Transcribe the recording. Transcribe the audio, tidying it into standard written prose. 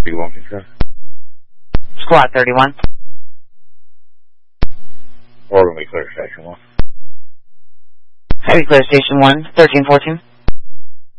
31 consent. Squad 31. Or when we clear Station 1. Heavy clear Station 1, 1314.